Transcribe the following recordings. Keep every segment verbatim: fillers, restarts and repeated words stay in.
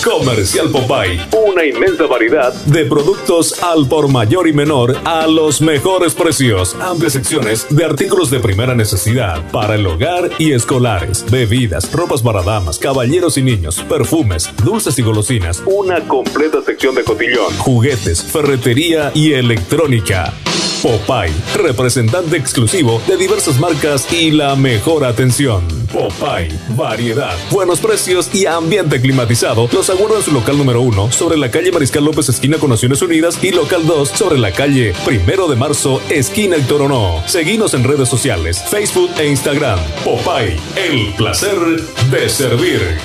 Comercial Popeye, una inmensa variedad de productos al por mayor y menor a los mejores precios. Amplias secciones de artículos de primera necesidad para el hogar y escolares, bebidas, ropas para damas, caballeros y niños, perfumes, dulces y golosinas, una completa sección de cotillón, juguetes, ferretería y electrónica. Popeye, representante exclusivo de diversas marcas y la mejor atención. Popeye, variedad, buenos precios y ambiente climatizado. Los aguarda en su local número uno sobre la calle Mariscal López, esquina con Naciones Unidas, y local dos sobre la calle Primero de Marzo, esquina El Toronó. Seguinos en redes sociales, Facebook e Instagram. Popeye, el placer de servir.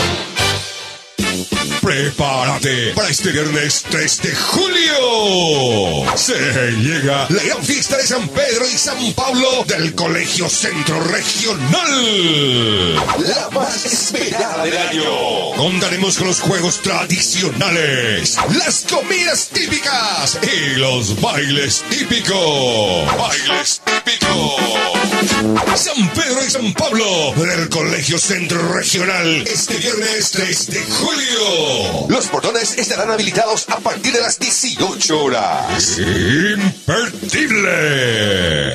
Prepárate para este viernes tres de julio. Se llega la gran fiesta de San Pedro y San Pablo del Colegio Centro Regional. La más esperada del año. Contaremos con los juegos tradicionales, las comidas típicas y los bailes típicos. Bailes típicos. San Pedro y San Pablo del Colegio Centro Regional este viernes tres de julio. Los portones estarán habilitados a partir de las dieciocho horas. ¡Imperdible!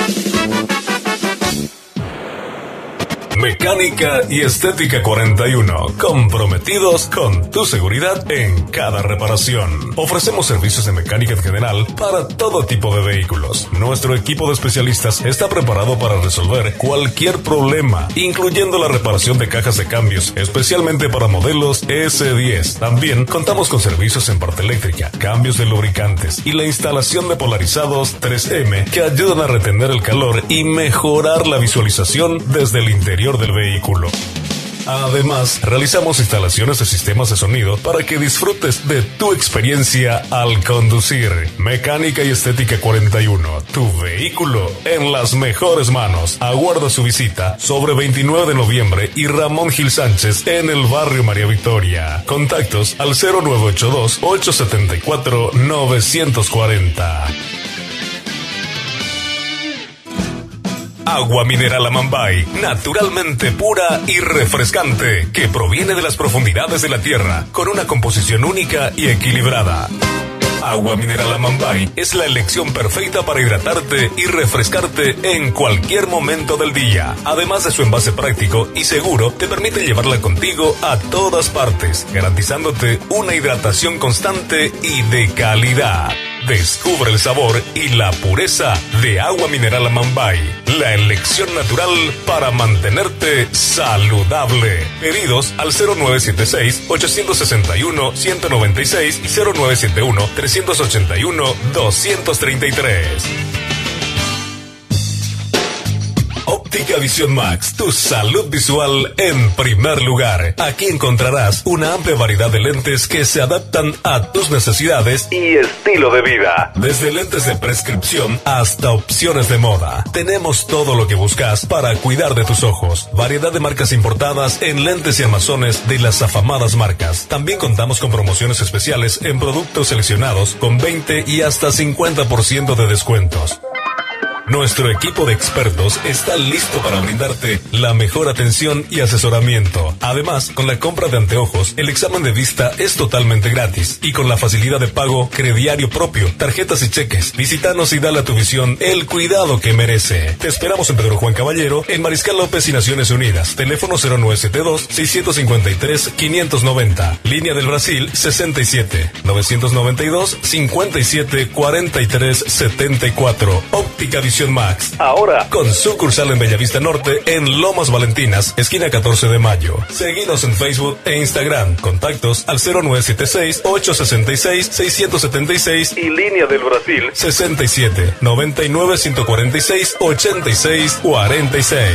Mecánica y Estética cuarenta y uno, comprometidos con tu seguridad en cada reparación. Ofrecemos servicios de mecánica en general para todo tipo de vehículos. Nuestro equipo de especialistas está preparado para resolver cualquier problema, incluyendo la reparación de cajas de cambios, especialmente para modelos ese diez. También contamos con servicios en parte eléctrica, cambios de lubricantes y la instalación de polarizados tres eme que ayudan a retener el calor y mejorar la visualización desde el interior del vehículo. Además, realizamos instalaciones de sistemas de sonido para que disfrutes de tu experiencia al conducir. Mecánica y Estética cuarenta y uno, tu vehículo en las mejores manos. Aguarda su visita sobre veintinueve de noviembre y Ramón Gil Sánchez en el barrio María Victoria. Contactos al cero nueve ocho dos, ocho siete cuatro, nueve cuatro cero. Agua mineral Amambay, naturalmente pura y refrescante, que proviene de las profundidades de la tierra, con una composición única y equilibrada. Agua mineral Amambay es la elección perfecta para hidratarte y refrescarte en cualquier momento del día. Además de su envase práctico y seguro, te permite llevarla contigo a todas partes, garantizándote una hidratación constante y de calidad. Descubre el sabor y la pureza de Agua mineral Amambay, la elección natural para mantenerte saludable. Pedidos al cero nueve siete seis, ocho seis uno, uno cero nueve seis y cero nueve siete uno, tres ocho uno, dos tres tres. Óptica Visión Max, tu salud visual en primer lugar. Aquí encontrarás una amplia variedad de lentes que se adaptan a tus necesidades y estilo de vida. Desde lentes de prescripción hasta opciones de moda. Tenemos todo lo que buscas para cuidar de tus ojos. Variedad de marcas importadas en lentes y armazones de las afamadas marcas. También contamos con promociones especiales en productos seleccionados con veinte y hasta cincuenta por ciento de descuentos. Nuestro equipo de expertos está listo para brindarte la mejor atención y asesoramiento. Además, con la compra de anteojos, el examen de vista es totalmente gratis y con la facilidad de pago crediario propio, tarjetas y cheques. Visítanos y dale a tu visión el cuidado que merece. Te esperamos en Pedro Juan Caballero, en Mariscal López y Naciones Unidas. Teléfono cero nueve siete dos, seis cinco tres, cinco nueve cero. Línea del Brasil sesenta y siete, novecientos noventa y dos, cincuenta y siete, cuarenta y tres, setenta y cuatro. Óptica Visión Max. Ahora con sucursal en Bellavista Norte, en Lomas Valentinas, esquina catorce de mayo. Seguinos en Facebook e Instagram. Contactos al cero nueve siete seis, ocho seis seis, seis siete seis y línea del Brasil sesenta y siete, noventa y nueve, ciento cuarenta y seis, ochenta y seis, cuarenta y seis.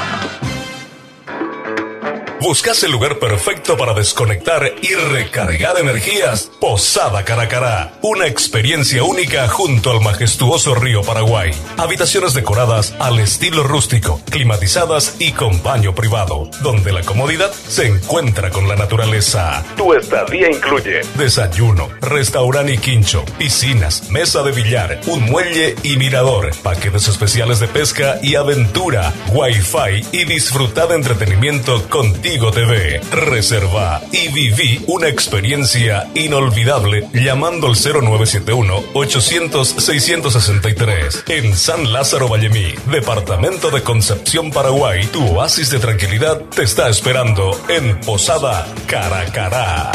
¿Buscas el lugar perfecto para desconectar y recargar energías? Posada Caracará, una experiencia única junto al majestuoso río Paraguay. Habitaciones decoradas al estilo rústico, climatizadas y con baño privado, donde la comodidad se encuentra con la naturaleza. Tu estadía incluye desayuno, restaurante y quincho, piscinas, mesa de billar, un muelle y mirador, paquetes especiales de pesca y aventura, wifi y disfrutar de entretenimiento contigo Tigo T V. Reserva y viví una experiencia inolvidable llamando al cero nueve siete uno, ochocientos, seiscientos sesenta y tres. En San Lázaro Vallemí, departamento de Concepción, Paraguay, tu oasis de tranquilidad te está esperando en Posada Caracará.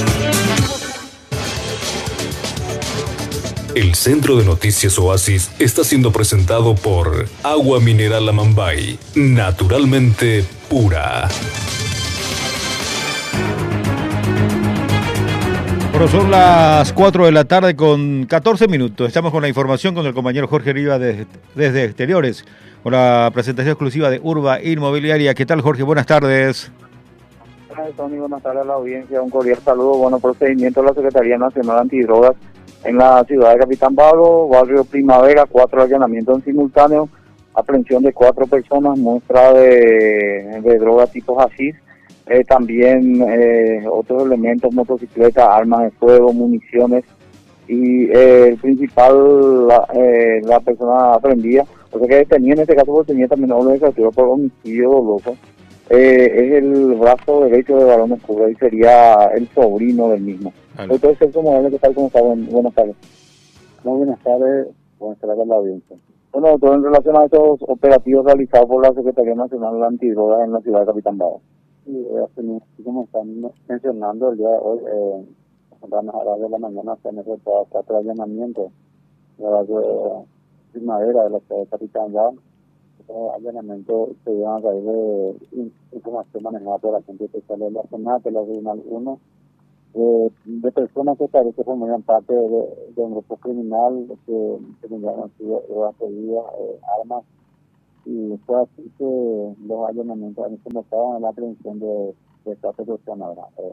El Centro de Noticias Oasis está siendo presentado por Agua Mineral Amambay, naturalmente pura. Bueno, son las cuatro de la tarde con catorce minutos. Estamos con la información con el compañero Jorge Riva desde, desde Exteriores, con la presentación exclusiva de Urba Inmobiliaria. ¿Qué tal, Jorge? Buenas tardes. Hola, Tony, buenas tardes a la audiencia. Un cordial saludo. Bueno, procedimiento de la Secretaría Nacional Antidrogas en la ciudad de Capitán Pablo, barrio Primavera, cuatro allanamientos en simultáneo, aprehensión de cuatro personas, muestra de, de droga tipo hashish, eh, también eh, otros elementos, motocicletas, armas de fuego, municiones, y eh, el principal, la, eh, la persona aprendida, o sea que tenía en este caso, porque tenía también orden de captura por homicidio doloso, eh, es el brazo derecho de Barón Oscuro y sería el sobrino del mismo. Entonces, el modelo, ¿qué tal? ¿Cómo está? Buenas tardes. Muy buenas tardes, buenas tardes a la audiencia. Bueno, doctor, en relación a estos operativos realizados por la Secretaría Nacional Antidrogas en la ciudad de Capitán Pablo. Sí, así como están mencionando el día de hoy, eh, a las horas de la mañana se han efectuado cuatro allanamientos de la primavera de la ciudad de Capitán Pablo. Estos allanamientos se llevan a raíz de información manejada por la gente especial de la zona, de la Regional uno, Eh, de personas que parece que forman parte de, de un grupo criminal que tenían sido pedidas eh, armas, y fue así que los allanamientos han comenzado en la aprehensión de, de esta persona.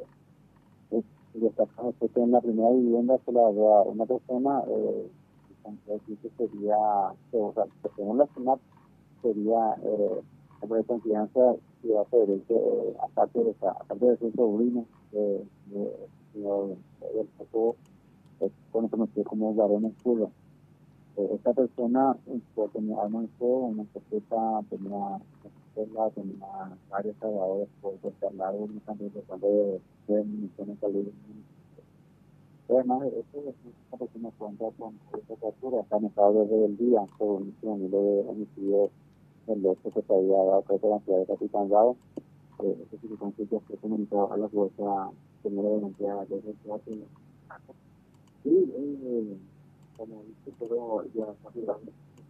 Eh, destacamos que en la primera vivienda se la dio a una persona eh, que sería, o sea, según la zona sería eh, de confianza y va a ser que eh, aparte de esa, aparte de su sobrino eh, de, de, del poco eh, conocido como Barón Oscuro. Eh, esta persona pues, tenía armas de fuego, una escopeta, tenía una pistola, tenía varios cargadores por cortar largo, una cantidad de, de municiones calibre. Además de eso, esta persona cuenta con esta captura, está en estado de rebeldía por un nivel de homicidio el loco que se había dado creo que la ciudad de Capitán Pablo. Eh, esta circunstancia fue comunicada a la fuerza primera de la entidad de la ciudad. Sí, eh, como dice, pero ya está llegando.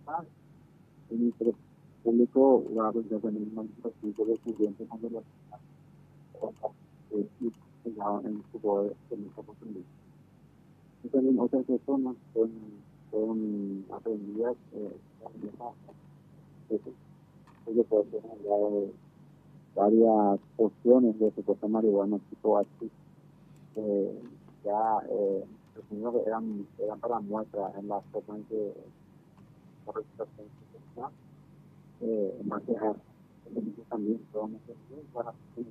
El Ministerio Público va a pensar también un manifestación de estudiantes cuando la y ya en su poder en esta oportunidad. Y también otras personas son, son aprendidas eh, ellos pueden tener varias porciones de supuesta marihuana tipo H. Eh, ya eh, los niños eran, eran para muestra en la forma en que la presentación se está. Eh, más que nada, también podemos hacer para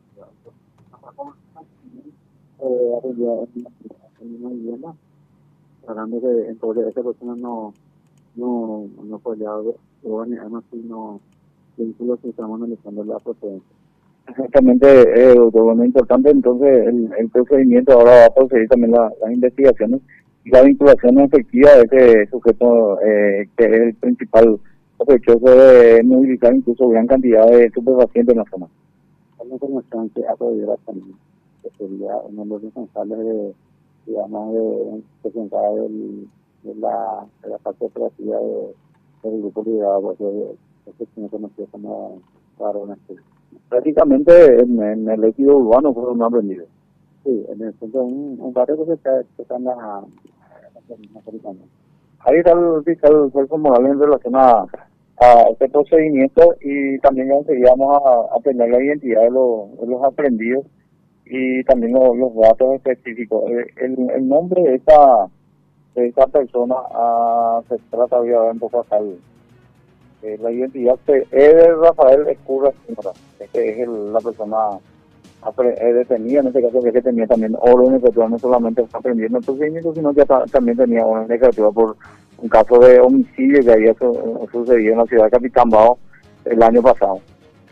eh, aprendida en una vivienda, hablando de entonces esta persona no no no podía ver, ni además si no vehículos que estamos analizando la procedencia. Exactamente, eh, doctor, lo importante entonces el, el procedimiento ahora va a proceder también la, las investigaciones y la vinculación efectiva de este sujeto eh, que es el principal sospechoso de movilizar incluso gran cantidad de estupefacientes en la zona. La información que ha podido también, que sería uno de los responsables de, digamos, de presentar el, de, la, de la parte operativa de, del grupo liderado por el este señor conocido como Barón Oscuro. Prácticamente en, en el ejido urbano fueron no aprendidos. Sí, en el centro, un, un barrio que está, que está en la, en la ahí está el fiscal Celso Morales en relación a, a este procedimiento, y también ya enseguíamos a, a tener la identidad de los, de los aprendidos y también los, los datos específicos. El, el, el nombre de esta, de esta persona uh, se trata de un poco acá. Eh, la identidad es de Rafael Escurra, que es el, la persona eh, detenida, en este caso que tenía también orden de captura, no solamente está aprendiendo el procedimiento, sino que ta, también tenía orden de captura por un caso de homicidio que había su, sucedido en la ciudad de Capitán Pablo el año pasado.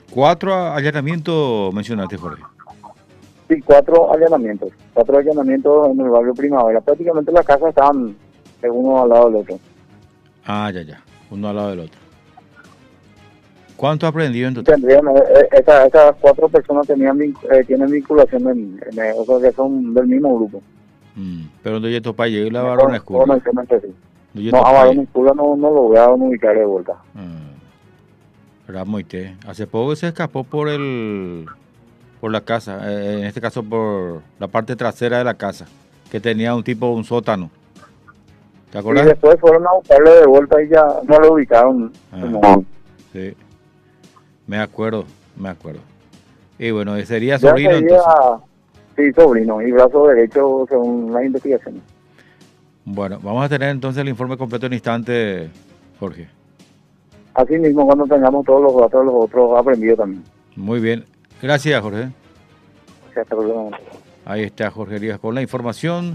Cuatro allanamientos mencionaste, Jorge. Sí, cuatro allanamientos. Cuatro allanamientos en el barrio Primavera. Prácticamente las casas estaban de uno al lado del otro. Ah, ya, ya. Uno al lado del otro. ¿Cuánto ha aprendido en total? Tendrían, eh, esa- esas cuatro personas tenían vinc- eh, tienen vinculación, en, en, eh, o sea, que son del mismo grupo. Mm, pero donde yo topa llegué la varona No, escuela. no, no, sí. Donde yo No, a topa Barón llegué. Escula no, no lo voy a ubicar de vuelta. Mm. Era muy té. Hace poco se escapó por el por la casa, eh, en este caso por la parte trasera de la casa, que tenía un tipo, un sótano. ¿Te Y acuerdas? después fueron a buscarle de vuelta y ya no lo ubicaron. Ah. No. Sí. Me acuerdo, me acuerdo. Y bueno, ese sería Ya sobrino sería, entonces. sí, sobrino, y brazo derecho según las investigaciones. Bueno, vamos a tener entonces el informe completo en instante, Jorge. Así mismo, cuando tengamos todos los datos, los otros aprendidos también. Muy bien. Gracias, Jorge. O sea, hasta luego. Ahí está Jorge Rivas con la información.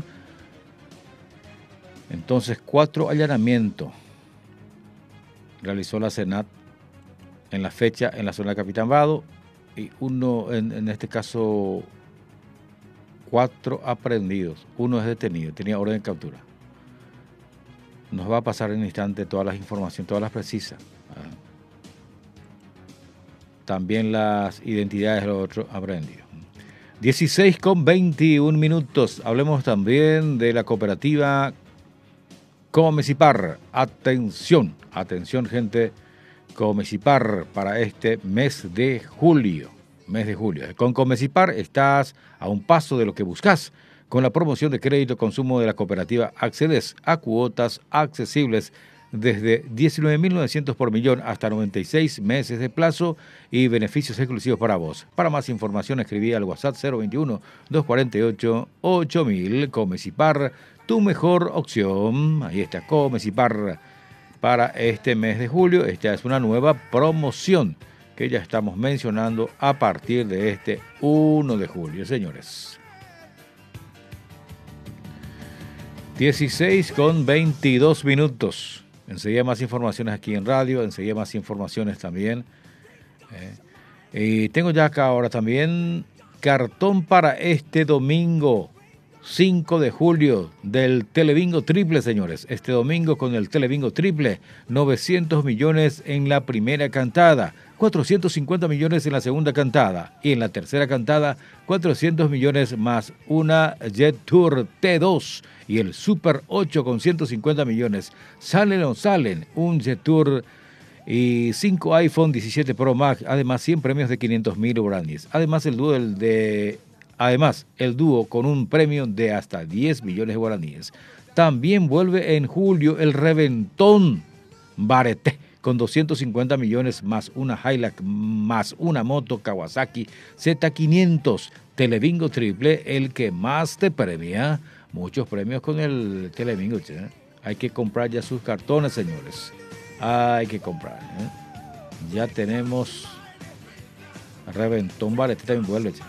Entonces, cuatro allanamientos realizó la Senat en la fecha en la zona de Capitán Vado y uno, en, en este caso, cuatro aprendidos. Uno es detenido, tenía orden de captura. Nos va a pasar en instante todas las informaciones, todas las precisas. También las identidades de los otros aprendidos. dieciséis con veintiún minutos. Hablemos también de la cooperativa Comecipar. Atención, atención gente, Comecipar para este mes de julio. Mes de julio. Con Comecipar estás a un paso de lo que buscas. Con la promoción de crédito consumo de la cooperativa accedes a cuotas accesibles desde diecinueve mil novecientos por millón hasta noventa y seis meses de plazo y beneficios exclusivos para vos. Para más información escribí al WhatsApp cero veintiuno, doscientos cuarenta y ocho, ocho mil. Comecipar, tu mejor opción. Ahí está, Comecipar para este mes de julio. Esta es una nueva promoción que ya estamos mencionando a partir de este primero de julio, señores. dieciséis con veintidós minutos. Enseguida más informaciones aquí en radio, enseguida más informaciones también. Eh, y tengo ya acá ahora también cartón para este domingo, cinco de julio, del Telebingo Triple, señores. Este domingo con el Telebingo Triple, novecientos millones en la primera cantada, cuatrocientos cincuenta millones en la segunda cantada y en la tercera cantada, cuatrocientos millones más una Jet Tour T dos y el Super ocho con ciento cincuenta millones. ¿Salen o salen? Un Jet Tour y cinco iPhone diecisiete Pro Max, además cien premios de quinientos mil guaraníes. Además el dúo del de Además, el dúo con un premio de hasta diez millones de guaraníes. También vuelve en julio el Reventón Bareté con doscientos cincuenta millones más una Hilux más una moto Kawasaki Z quinientos. Telebingo Triple, el que más te premia. Muchos premios con el Telebingo. ¿eh? Hay que comprar ya sus cartones, señores. Hay que comprar. ¿eh? Ya tenemos Reventón Bareté también vuelve. ¿eh?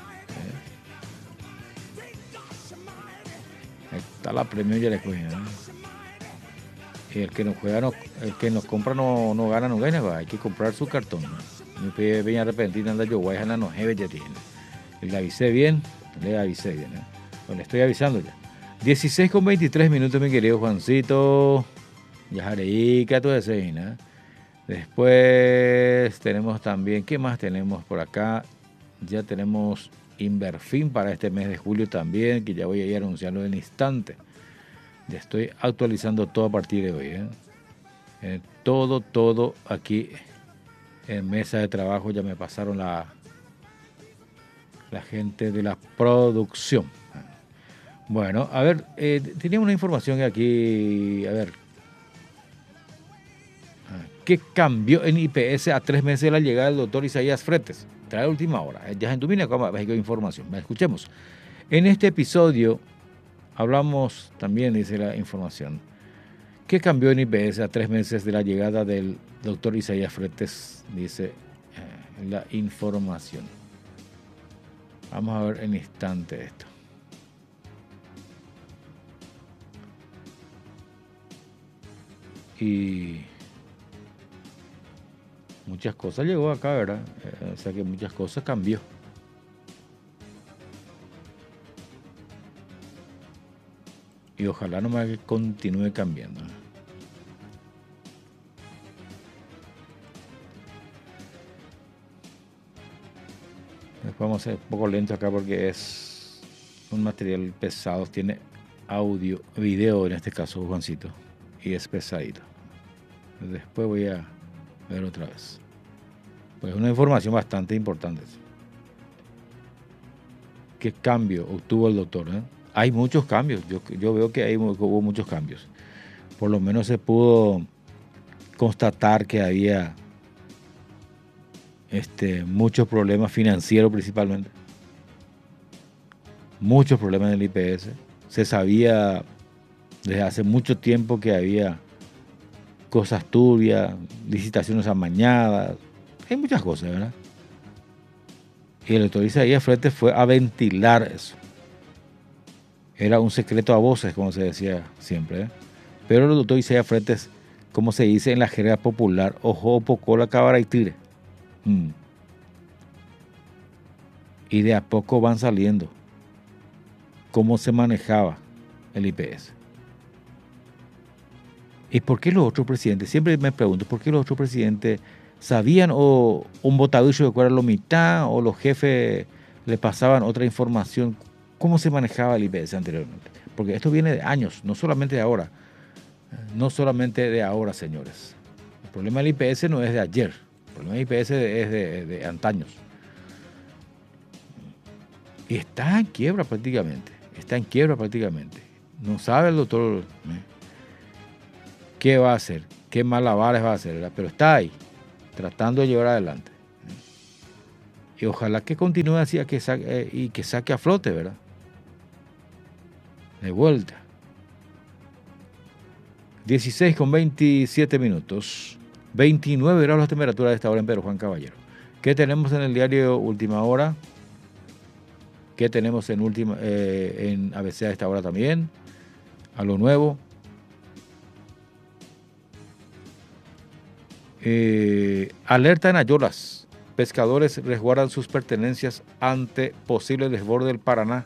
Está la premio ya le cogí, ¿eh? Y el que nos juega, no, el que nos compra no, no gana, no gana, va. Hay que comprar su cartón. ¿no? Mi pie venía arrepentido, anda yo, guay, no jeve ya tiene. Y le avisé bien, le avisé bien, ¿eh? Bueno, le estoy avisando ya. dieciséis con veintitrés minutos, mi querido Juancito. Ya jareica tu deseo, ¿eh? Después tenemos también, ¿qué más tenemos por acá? Ya tenemos Inverfin para este mes de julio también, que ya voy a ir anunciando en instante. Ya estoy actualizando todo a partir de hoy. ¿eh? Eh, todo, todo aquí en mesa de trabajo ya me pasaron la, la gente de la producción. Bueno, a ver, eh, tenía una información aquí, a ver. ¿Qué cambió en I P S a tres meses de la llegada del doctor Isaías Fretes? Trae la última hora. Ya en tu mina México información. Escuchemos. En este episodio hablamos también, dice la información, ¿qué cambió en I P S a tres meses de la llegada del doctor Isaías Fretes? Dice eh, la información. Vamos a ver en instante esto. Y muchas cosas llegó acá, ¿verdad? Eh, o sea que muchas cosas cambió. Y ojalá nomás que continúe cambiando. Después vamos a ser un poco lento acá porque es un material pesado. Tiene audio, video en este caso, Juancito. Y es pesadito. Después voy a ver otra vez. Pues es una información bastante importante. ¿Qué cambio obtuvo el doctor? ¿eh? Hay muchos cambios. Yo, yo veo que hay, hubo muchos cambios. Por lo menos se pudo constatar que había este, muchos problemas financieros principalmente. Muchos problemas en el I P S. Se sabía desde hace mucho tiempo que había cosas turbias, licitaciones amañadas, hay muchas cosas, ¿verdad? Y el doctor Isaías Fretes fue a ventilar eso. Era un secreto a voces, como se decía siempre, ¿eh? Pero el doctor Isaías Fretes, como se dice en la jerga popular, ojo, pocola, cabra y tire. Mm. Y de a poco van saliendo cómo se manejaba el I P S. ¿Y por qué los otros presidentes? Siempre me pregunto, ¿por qué los otros presidentes sabían o un botadillo de cuál era la mitad o los jefes le pasaban otra información? ¿Cómo se manejaba el I P S anteriormente? Porque esto viene de años, no solamente de ahora. No solamente de ahora, señores. El problema del I P S no es de ayer. El problema del I P S es de, de, de antaños. Y está en quiebra prácticamente. Está en quiebra prácticamente. No sabe el doctor ¿eh? qué va a hacer, qué malabares va a hacer, ¿verdad? Pero está ahí, tratando de llevar adelante. Y ojalá que continúe así que saque, eh, y que saque a flote, ¿verdad? De vuelta. dieciséis con veintisiete minutos. veintinueve grados la temperatura de esta hora en Pedro Juan Caballero. ¿Qué tenemos en el diario Última Hora? ¿Qué tenemos en, última, eh, en A B C a esta hora también? A lo nuevo. Eh, alerta en Ayolas. Pescadores resguardan sus pertenencias ante posible desborde del Paraná.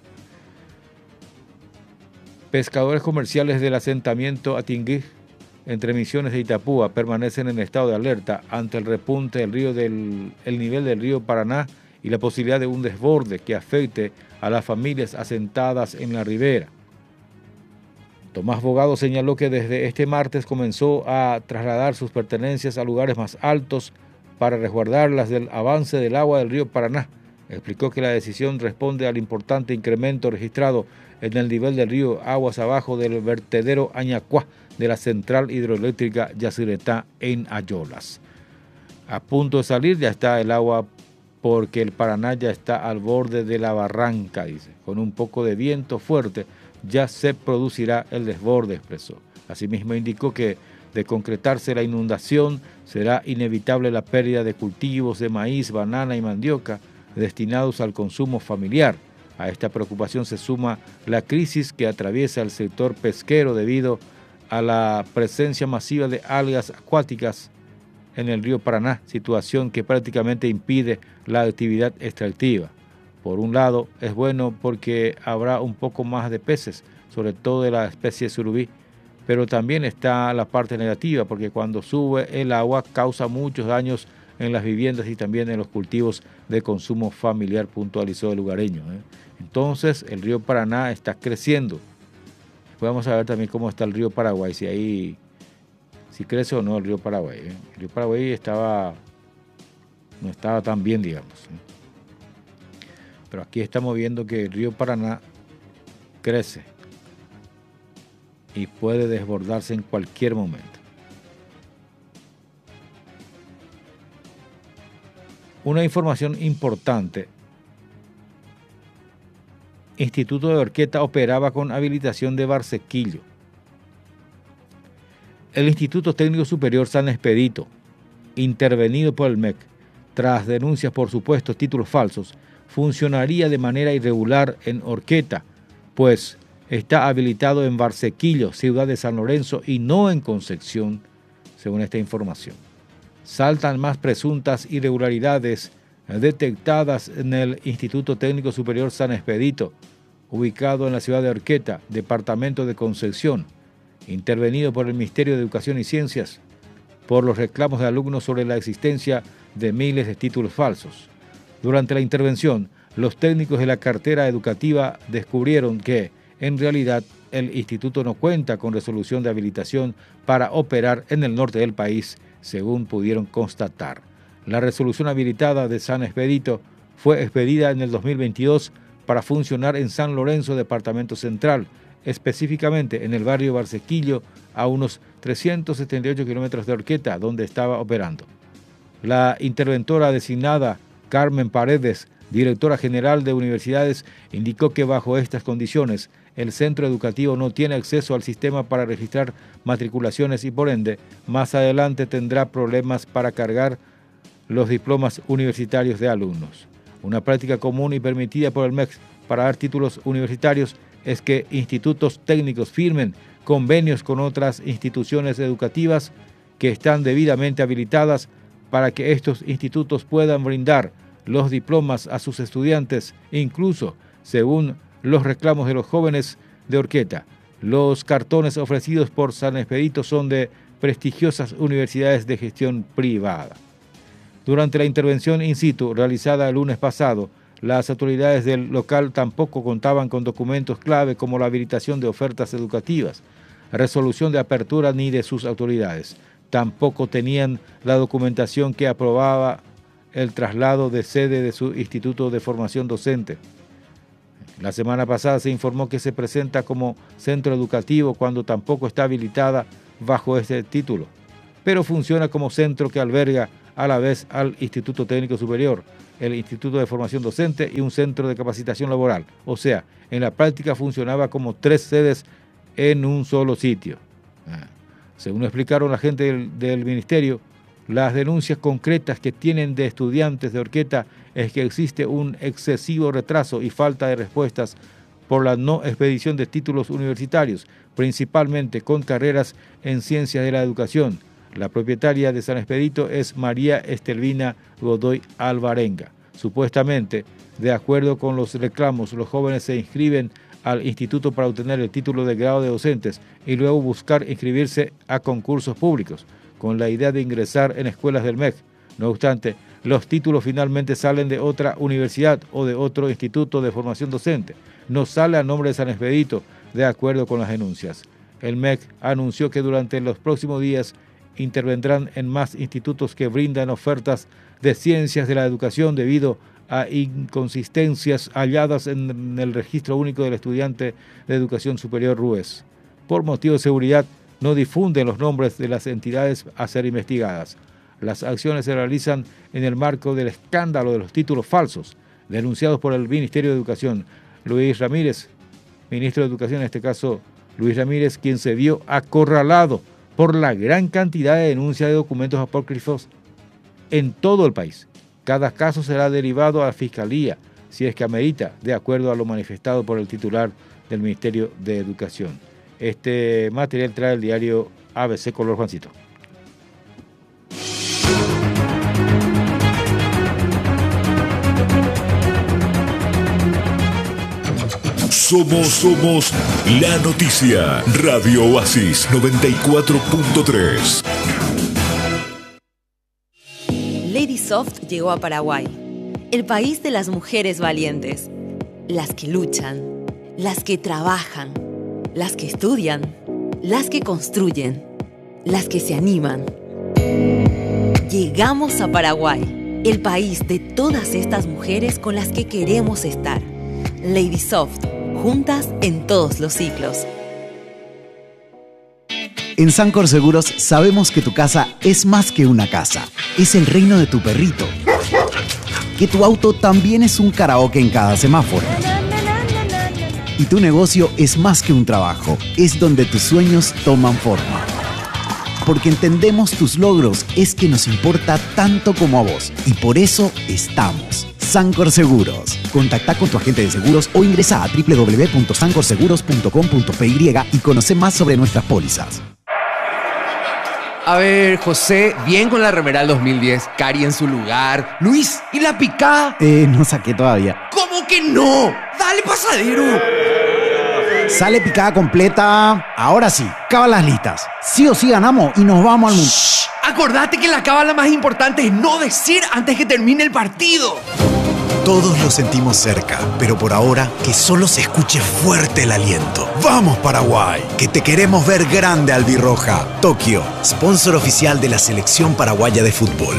Pescadores comerciales del asentamiento Atinguí, entre Misiones e Itapúa, permanecen en estado de alerta ante el repunte del río del el nivel del río Paraná y la posibilidad de un desborde que afecte a las familias asentadas en la ribera. Tomás Bogado señaló que desde este martes comenzó a trasladar sus pertenencias a lugares más altos para resguardarlas del avance del agua del río Paraná. Explicó que la decisión responde al importante incremento registrado en el nivel del río aguas abajo del vertedero Añacuá de la central hidroeléctrica Yacyretá en Ayolas. A punto de salir ya está el agua porque el Paraná ya está al borde de la barranca, dice. Con un poco de viento fuerte ya se producirá el desborde, expresó. Asimismo indicó que de concretarse la inundación será inevitable la pérdida de cultivos de maíz, banana y mandioca destinados al consumo familiar. A esta preocupación se suma la crisis que atraviesa el sector pesquero debido a la presencia masiva de algas acuáticas en el río Paraná, situación que prácticamente impide la actividad extractiva. Por un lado, es bueno porque habrá un poco más de peces, sobre todo de la especie surubí, pero también está la parte negativa, porque cuando sube el agua causa muchos daños en las viviendas y también en los cultivos de consumo familiar, puntualizó el lugareño. ¿eh? Entonces, el río Paraná está creciendo. Después vamos a ver también cómo está el río Paraguay, si ahí, si crece o no el río Paraguay. ¿eh? El río Paraguay estaba, no estaba tan bien, digamos. ¿eh? Pero aquí estamos viendo que el río Paraná crece y puede desbordarse en cualquier momento. Una información importante. Instituto de Orqueta operaba con habilitación de Barsequillo. El Instituto Técnico Superior San Expedito, intervenido por el M E C, tras denuncias por supuestos títulos falsos, funcionaría de manera irregular en Orqueta, pues está habilitado en Barsequillo, ciudad de San Lorenzo, y no en Concepción, según esta información. saltan más presuntas irregularidades detectadas en el Instituto Técnico Superior San Expedito, ubicado en la ciudad de Orqueta, departamento de Concepción, intervenido por el Ministerio de Educación y Ciencias por los reclamos de alumnos sobre la existencia de miles de títulos falsos. Durante la intervención, los técnicos de la cartera educativa descubrieron que, en realidad, el instituto no cuenta con resolución de habilitación para operar en el norte del país, según pudieron constatar. La resolución habilitada de San Expedito fue expedida en el dos mil veintidós para funcionar en San Lorenzo, departamento central, específicamente en el barrio Barcequillo, a unos trescientos setenta y ocho kilómetros de Orqueta, donde estaba operando. La interventora designada, Carmen Paredes, directora general de universidades, indicó que bajo estas condiciones el centro educativo no tiene acceso al sistema para registrar matriculaciones y por ende más adelante tendrá problemas para cargar los diplomas universitarios de alumnos. Una práctica común y permitida por el M E C para dar títulos universitarios es que institutos técnicos firmen convenios con otras instituciones educativas que están debidamente habilitadas para que estos institutos puedan brindar los diplomas a sus estudiantes, incluso según los reclamos de los jóvenes de Orqueta. Los cartones ofrecidos por San Expedito son de prestigiosas universidades de gestión privada. Durante la intervención in situ realizada el lunes pasado, las autoridades del local tampoco contaban con documentos clave como la habilitación de ofertas educativas, resolución de apertura ni de sus autoridades. Tampoco tenían la documentación que aprobaba el traslado de sede de su Instituto de Formación Docente. La semana pasada se informó que se presenta como centro educativo cuando tampoco está habilitada bajo este título, pero funciona como centro que alberga a la vez al Instituto Técnico Superior, el Instituto de Formación Docente y un centro de capacitación laboral. O sea, en la práctica funcionaba como tres sedes en un solo sitio. Según explicaron la gente del, del Ministerio, las denuncias concretas que tienen de estudiantes de Orqueta es que existe un excesivo retraso y falta de respuestas por la no expedición de títulos universitarios, principalmente con carreras en ciencias de la educación. La propietaria de San Expedito es María Estelvina Godoy Alvarenga. Supuestamente, de acuerdo con los reclamos, los jóvenes se inscriben al instituto para obtener el título de grado de docentes y luego buscar inscribirse a concursos públicos, con la idea de ingresar en escuelas del M E C. No obstante, los títulos finalmente salen de otra universidad o de otro instituto de formación docente. No sale a nombre de San Expedito, de acuerdo con las denuncias. El M E C anunció que durante los próximos días intervendrán en más institutos que brindan ofertas de ciencias de la educación debido a inconsistencias halladas en el Registro Único del Estudiante de Educación Superior RUES. Por motivo de seguridad, no difunden los nombres de las entidades a ser investigadas. Las acciones se realizan en el marco del escándalo de los títulos falsos, denunciados por el Ministerio de Educación. Luis Ramírez, ministro de Educación, en este caso Luis Ramírez, quien se vio acorralado por la gran cantidad de denuncias de documentos apócrifos en todo el país. Cada caso será derivado a la Fiscalía, si es que amerita, de acuerdo a lo manifestado por el titular del Ministerio de Educación. Este material trae el diario A B C Color Juancito. Somos, somos la noticia. Radio Oasis noventa y cuatro punto tres. Lady Soft llegó a Paraguay, el país de las mujeres valientes, las que luchan, las que trabajan, las que estudian, las que construyen, las que se animan. Llegamos a Paraguay, el país de todas estas mujeres con las que queremos estar. Lady Soft, juntas en todos los ciclos. En Sancor Seguros sabemos que tu casa es más que una casa, es el reino de tu perrito. Que tu auto también es un karaoke en cada semáforo. Y tu negocio es más que un trabajo, es donde tus sueños toman forma. Porque entendemos tus logros, es que nos importa tanto como a vos. Y por eso estamos. Sancor Seguros. Contacta con tu agente de seguros o ingresa a doble u doble u doble u punto sancor seguros punto com punto p y y conoce más sobre nuestras pólizas. A ver, José, bien con la remera del dos mil diez. Cari en su lugar. Luis, ¿y la picada? Eh, no saqué todavía. ¿Cómo que no? Dale, pasadero. Sale picada completa. Ahora sí, cábalas listas. Sí o sí ganamos y nos vamos al mundo. Shh, acordate que la cábala más importante es no decir antes que termine el partido. Todos lo sentimos cerca, pero por ahora que solo se escuche fuerte el aliento. ¡Vamos, Paraguay! Que te queremos ver grande, albirroja. Tokio, sponsor oficial de la selección paraguaya de fútbol.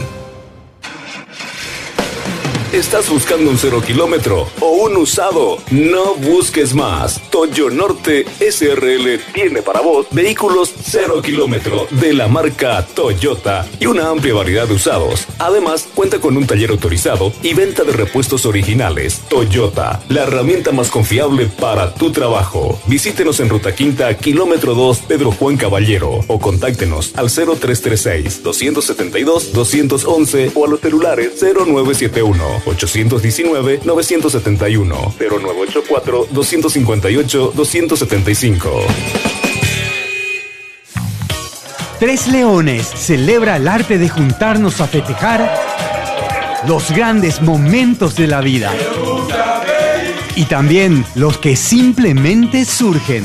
¿Estás buscando un cero kilómetro o un usado? No busques más. Toyo Norte S R L tiene para vos vehículos cero kilómetro de la marca Toyota y una amplia variedad de usados. Además, cuenta con un taller autorizado y venta de repuestos originales. Toyota, la herramienta más confiable para tu trabajo. Visítenos en Ruta Quinta, kilómetro dos, Pedro Juan Caballero, o contáctenos al cero tres tres seis, dos siete dos, dos uno uno o a los celulares cero nueve siete uno, ocho uno nueve, nueve siete uno, cero nueve ocho cuatro, dos cinco ocho, dos siete cinco. Tres Leones celebra el arte de juntarnos a festejar los grandes momentos de la vida y también los que simplemente surgen.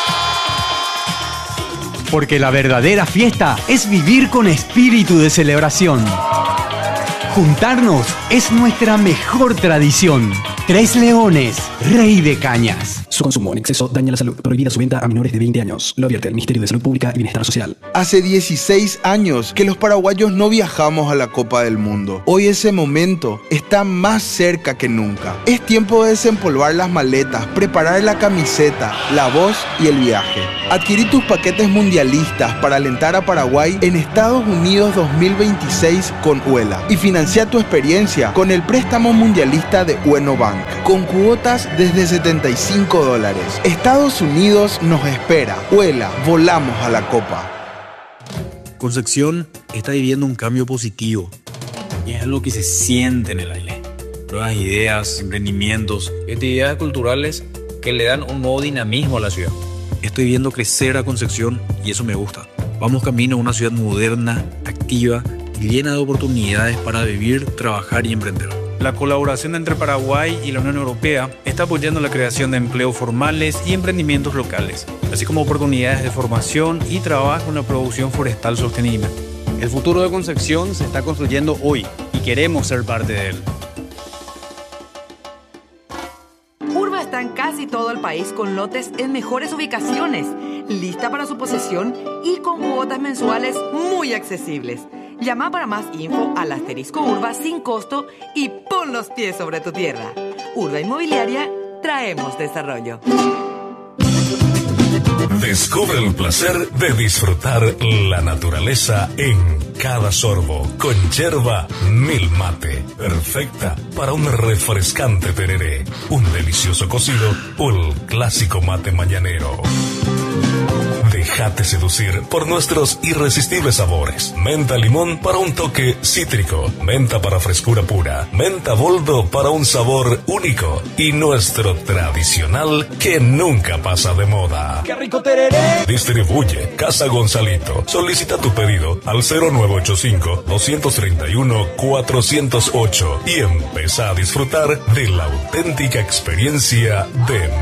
Porque la verdadera fiesta es vivir con espíritu de celebración. Juntarnos es nuestra mejor tradición. Tres Leones, Rey de Cañas. Su consumo en exceso daña la salud. Prohibida su venta a menores de veinte años. Lo advierte el Ministerio de Salud Pública y Bienestar Social. Hace dieciséis años que los paraguayos no viajamos a la Copa del Mundo. Hoy ese momento está más cerca que nunca. Es tiempo de desempolvar las maletas, preparar la camiseta, la voz y el viaje. Adquirí tus paquetes mundialistas para alentar a Paraguay en Estados Unidos dos mil veintiséis con Uela y financia tu experiencia con el préstamo mundialista de Ueno Bank con cuotas desde setenta y cinco dólares. Estados Unidos nos espera. Uela, volamos a la Copa. Concepción está viviendo un cambio positivo y es algo que se siente en el aire. Nuevas ideas, emprendimientos, actividades culturales que le dan un nuevo dinamismo a la ciudad. Estoy viendo crecer a Concepción y eso me gusta. Vamos camino a una ciudad moderna, activa y llena de oportunidades para vivir, trabajar y emprender. La colaboración entre Paraguay y la Unión Europea está apoyando la creación de empleos formales y emprendimientos locales, así como oportunidades de formación y trabajo en la producción forestal sostenible. El futuro de Concepción se está construyendo hoy y queremos ser parte de él. Urba está en casi todo el país con lotes en mejores ubicaciones, lista para su posesión y con cuotas mensuales muy accesibles. Llama para más info al asterisco Urba sin costo y pon los pies sobre tu tierra. Urba Inmobiliaria, traemos desarrollo. Descubre el placer de disfrutar la naturaleza en cada sorbo con yerba Mil Mate, perfecta para un refrescante tereré, un delicioso cocido o el clásico mate mañanero. Déjate seducir por nuestros irresistibles sabores. Menta limón para un toque cítrico, menta para frescura pura, menta boldo para un sabor único y nuestro tradicional que nunca pasa de moda. ¡Qué rico tereré! Distribuye Casa Gonzalito. Solicita tu pedido al cero nueve ocho cinco, dos tres uno, cuatro cero ocho y empieza a disfrutar de la auténtica experiencia de